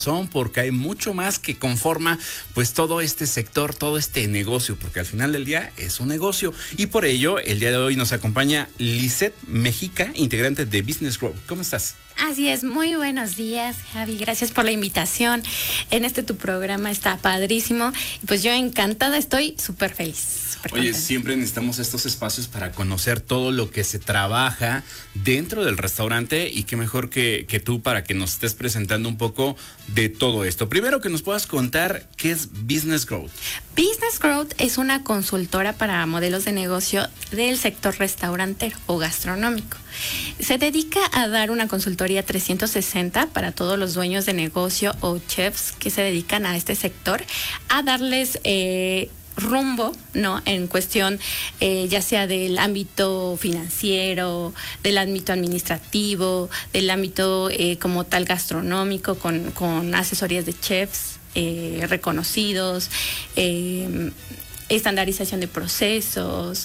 porque hay mucho más que conforma pues todo este sector, todo este negocio, porque al final del día es un negocio. Y por ello, el día de hoy nos acompaña Lisette Mejica, integrante de Business Growth. ¿Cómo estás? Así es, muy buenos días, Javi, gracias por la invitación. Tu programa está padrísimo, pues yo encantada, estoy súper feliz. Oye, siempre necesitamos estos espacios para conocer todo lo que se trabaja dentro del restaurante, y qué mejor que tú para que nos estés presentando un poco de todo esto. Primero, que nos puedas contar qué es Business Growth. Business Growth es una consultora para modelos de negocio del sector restaurantero o gastronómico. Se dedica a dar una consultoría 360 para todos los dueños de negocio o chefs que se dedican a este sector, a darles rumbo, ¿no? En cuestión ya sea del ámbito financiero, del ámbito administrativo, del ámbito como tal gastronómico, con asesorías de chefs reconocidos, estandarización de procesos,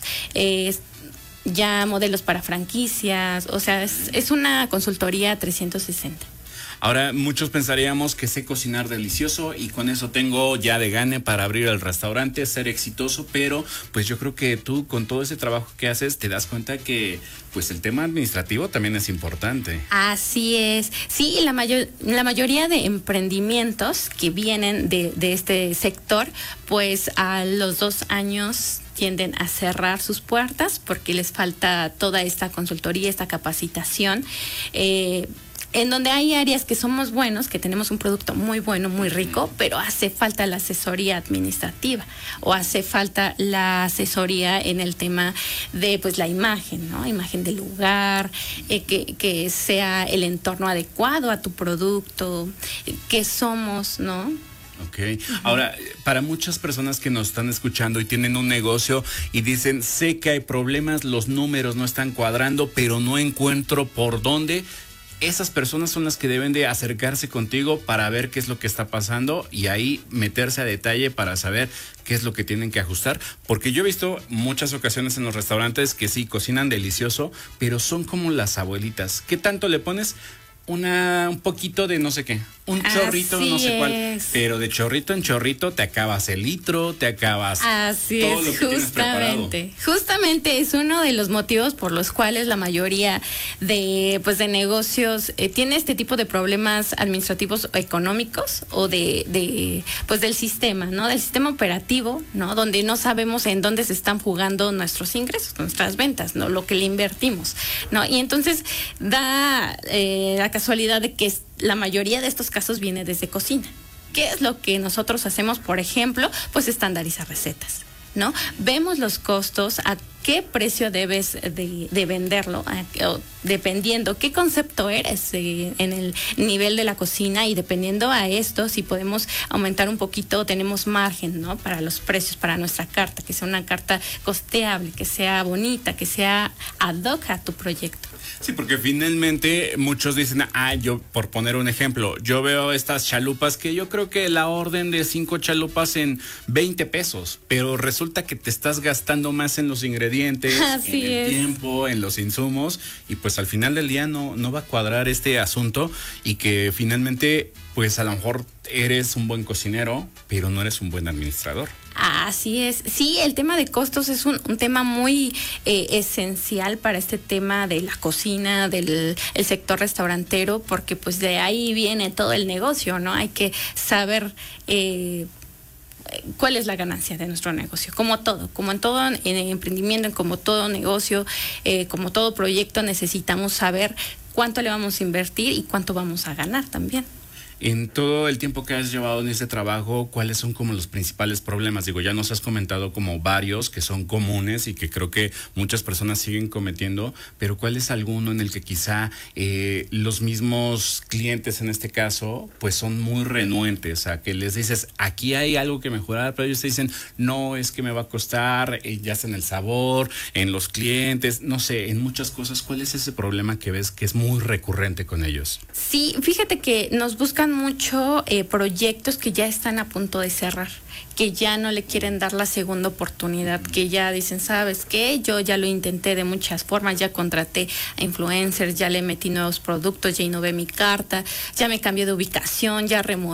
ya modelos para franquicias, o sea, es una consultoría 360. Ahora, muchos pensaríamos que sé cocinar delicioso y con eso tengo ya de gane para abrir el restaurante, ser exitoso, pero pues yo creo que tú, con todo ese trabajo que haces, te das cuenta que pues el tema administrativo también es importante. Así es. Sí, la mayoría de emprendimientos que vienen de este sector, pues a los 2 años tienden a cerrar sus puertas porque les falta toda esta consultoría, esta capacitación. En donde hay áreas que somos buenos, que tenemos un producto muy bueno, muy rico, pero hace falta la asesoría administrativa o hace falta la asesoría en el tema de pues la imagen, ¿no? Imagen del lugar, que sea el entorno adecuado a tu producto, que somos, ¿no? Ok. Ahora, para muchas personas que nos están escuchando y tienen un negocio y dicen, sé que hay problemas, los números no están cuadrando, pero no encuentro por dónde. Esas personas son las que deben de acercarse contigo para ver qué es lo que está pasando y ahí meterse a detalle para saber qué es lo que tienen que ajustar. Porque yo he visto muchas ocasiones en los restaurantes que sí, cocinan delicioso, pero son como las abuelitas. ¿Qué tanto le pones? Un poquito de no sé qué, un chorrito, no sé cuál, pero de chorrito en chorrito te acabas el litro, te acabas todo lo que tienes preparado. Justamente es uno de los motivos por los cuales la mayoría de negocios tiene este tipo de problemas administrativos o económicos o del sistema, ¿no? Del sistema operativo, ¿no? Donde no sabemos en dónde se están jugando nuestros ingresos, nuestras ventas, ¿no? Lo que le invertimos, ¿no? Y entonces da la casualidad de que la mayoría de estos casos viene desde cocina. ¿Qué es lo que nosotros hacemos? Por ejemplo, pues estandarizar recetas, ¿no? Vemos los costos, a qué precio debes de venderlo, dependiendo qué concepto eres en el nivel de la cocina, y dependiendo a esto, si podemos aumentar un poquito, tenemos margen, ¿no? Para los precios, para nuestra carta, que sea una carta costeable, que sea bonita, que sea ad hoc a tu proyecto. Sí, porque finalmente muchos dicen, yo, por poner un ejemplo, yo veo estas chalupas que yo creo que la orden de 5 chalupas en 20 pesos, pero resulta que te estás gastando más en los ingredientes, Así en el tiempo, en los insumos, y pues al final del día no va a cuadrar este asunto, y que finalmente pues a lo mejor eres un buen cocinero, pero no eres un buen administrador. Así es. Sí, el tema de costos es un tema muy esencial para este tema de la cocina, del el sector restaurantero, porque pues de ahí viene todo el negocio, ¿no? Hay que saber cuál es la ganancia de nuestro negocio, como en todo emprendimiento, como todo negocio, como todo proyecto, necesitamos saber cuánto le vamos a invertir y cuánto vamos a ganar también. En todo el tiempo que has llevado en este trabajo, ¿cuáles son como los principales problemas? Digo, ya nos has comentado como varios que son comunes y que creo que muchas personas siguen cometiendo, pero ¿cuál es alguno en el que quizá los mismos clientes, en este caso, pues son muy renuentes a que les dices, aquí hay algo que mejorar, pero ellos te dicen, no, es que me va a costar, ya sea en el sabor, en los clientes, no sé, en muchas cosas? ¿Cuál es ese problema que ves que es muy recurrente con ellos? Sí, fíjate que nos buscan mucho proyectos que ya están a punto de cerrar, que ya no le quieren dar la segunda oportunidad, que ya dicen, ¿sabes qué? Yo ya lo intenté de muchas formas, ya contraté a influencers, ya le metí nuevos productos, ya innové mi carta, ya me cambié de ubicación, ya remodelé.